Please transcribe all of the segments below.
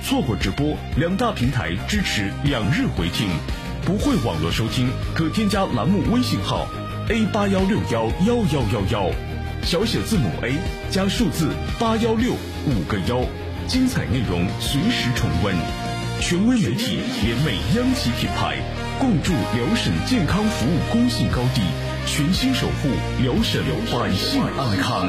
错过直播，两大平台支持2日回听。不会网络收听，可添加栏目微信号 A81611111，小写字母 A 加数字816 5个1，精彩内容随时重温。权威媒体联袂央企品牌，共筑辽沈健康服务公信高地，全心守护辽沈百姓安康。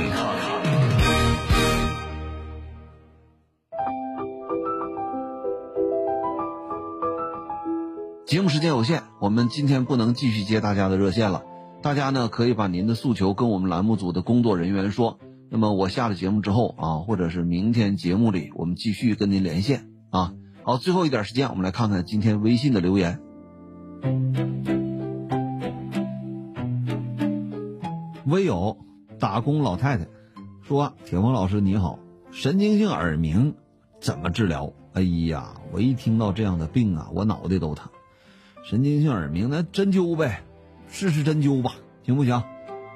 节目时间有限，我们今天不能继续接大家的热线了。大家呢可以把您的诉求跟我们栏目组的工作人员说。那么我下了节目之后或者是明天节目里，我们继续跟您连线啊。好，最后一点时间，我们来看看今天微信的留言。微友打工老太太说：铁峰老师你好，神经性耳鸣怎么治疗？哎呀，我一听到这样的病我脑袋都疼。神经性耳鸣那针灸呗，试试针灸吧，行不行？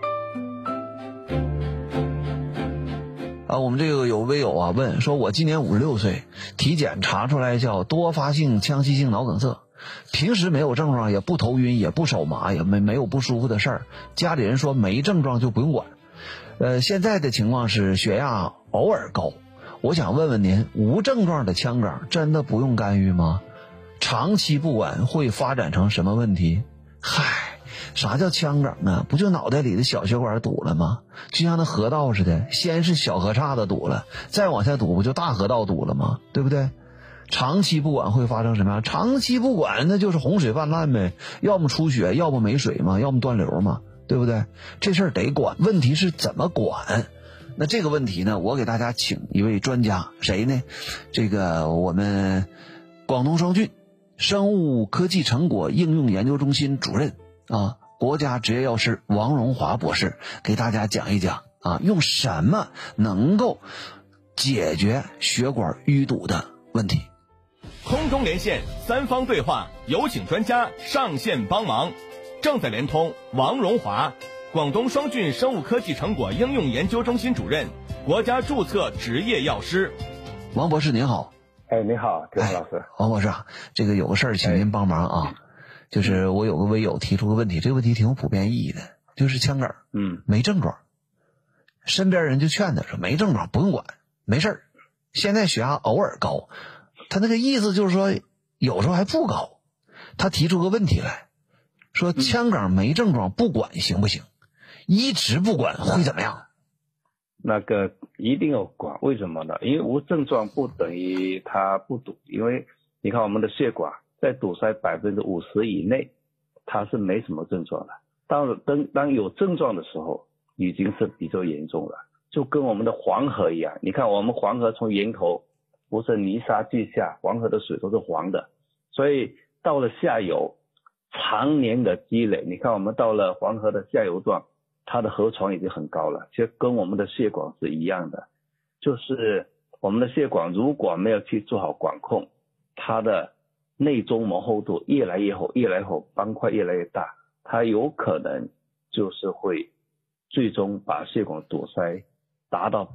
我们这个有微友问说，我今年56岁，体检查出来叫多发性腔隙性脑梗塞，平时没有症状，也不头晕，也不手麻，也没有不舒服的事儿，家里人说没症状就不用管。现在的情况是血压偶尔高，我想问问您，无症状的腔梗真的不用干预吗？长期不管会发展成什么问题？啥叫腔梗啊？不就脑袋里的小血管堵了吗？就像那河道似的，先是小河岔子堵了，再往下堵不就大河道堵了吗？对不对？长期不管会发生什么样？长期不管那就是洪水泛滥呗，要么出血，要么没水嘛，要么断流嘛，对不对？这事儿得管，问题是怎么管？那这个问题呢，我给大家请一位专家，谁呢？这个我们广东双郡生物科技成果应用研究中心主任国家职业药师王荣华博士给大家讲一讲用什么能够解决血管淤堵的问题。 空中连线，三方对话，有请专家上线帮忙。正在连通王荣华，广东双郡生物科技成果应用研究中心主任，国家注册职业药师。 王博士您好。 你好，铁峰老师。 王博士这个有个事儿请您帮忙就是我有个微友提出个问题，这个问题挺有普遍意义的，就是腔梗没症状，身边人就劝他说没症状不用管，没事儿。现在血压偶尔高，他那个意思就是说有时候还不高。他提出个问题来，说腔梗没症状不管行不行？一直不管会怎么样？ 那个一定要管，为什么呢？因为无症状不等于它不堵，因为你看我们的血管在堵塞50%以内，它是没什么症状的。当有症状的时候，已经是比较严重了，就跟我们的黄河一样。你看我们黄河从源头不是泥沙俱下，黄河的水都是黄的，所以到了下游，常年的积累，你看我们到了黄河的下游段，它的河床已经很高了，其实跟我们的血管是一样的，就是我们的血管如果没有去做好管控，它的内中膜厚度越来越厚，越来越厚，斑块越来越大，它有可能就是会最终把血管堵塞，达到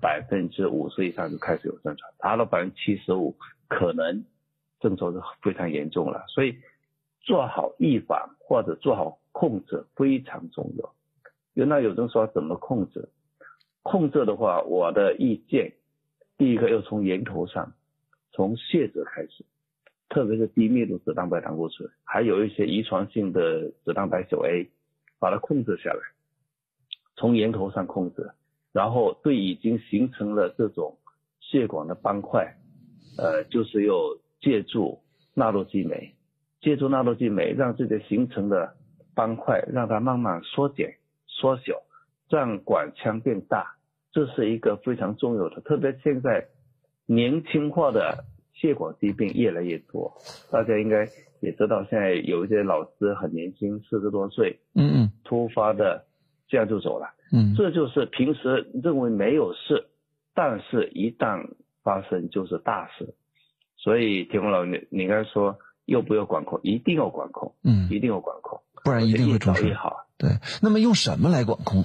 50%以上就开始有症状，达到75%可能症状是非常严重了。所以做好预防或者做好控制非常重要。那有人说怎么控制？控制的话，我的意见，第一个要从源头上，从血脂开始，特别是低密度脂蛋白胆固醇，还有一些遗传性的脂蛋白小 A， 把它控制下来，从源头上控制。然后对已经形成了这种血管的斑块，就是要借助纳洛激酶，让这个形成的斑块让它慢慢缩小，让管腔变大，这是一个非常重要的。特别现在年轻化的血管疾病越来越多，大家应该也知道，现在有一些老师很年轻，40多岁，突发的这样就走了，这就是平时认为没有事，但是一旦发生就是大事。所以铁峰老师，你刚才说要不要管控？一定要管控，一定要管控， 不然一定会出事。 越好。 对，那么用什么来管控？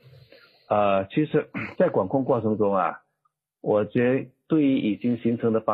其实在管控过程中我觉得对于已经形成的